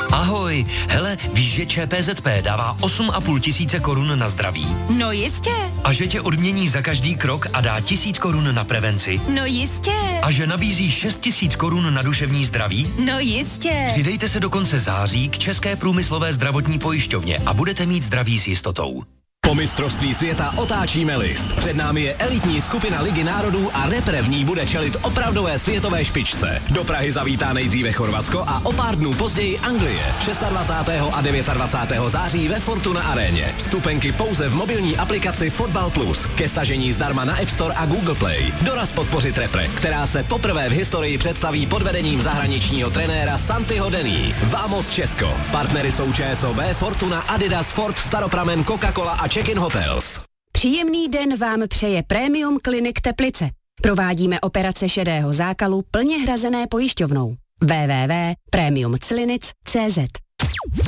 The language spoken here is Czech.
Ahoj, hele, víš, že ČPZP dává 8,5 tisíce korun na zdraví? No jistě. A že tě odmění za každý krok a dá 1000 korun na prevenci? No jistě. A že nabízí 6 000 korun na duševní zdraví? No jistě. Přidejte se do konce září k České průmyslové zdravotní pojišťovně a budete mít zdraví s jistotou. Po mistrovství světa otáčíme list. Před námi je elitní skupina Ligy národů a repre v ní bude čelit opravdové světové špičce. Do Prahy zavítá nejdříve Chorvatsko a o pár dnů později Anglie. 26. a 29. září ve Fortuna aréně. Vstupenky pouze v mobilní aplikaci Fotbal Plus. Ke stažení zdarma na App Store a Google Play. Doraz podpořit repre, která se poprvé v historii představí pod vedením zahraničního trenéra Santiho Denny. Vamos Česko. Partnery jsou ČSOB, Fortuna, Adidas, Ford, Staropramen, Coca-Cola a Check-in Hotels. Příjemný den vám přeje Premium Clinic Teplice. Provádíme operace šedého zákalu plně hrazené pojišťovnou. www.premiumclinic.cz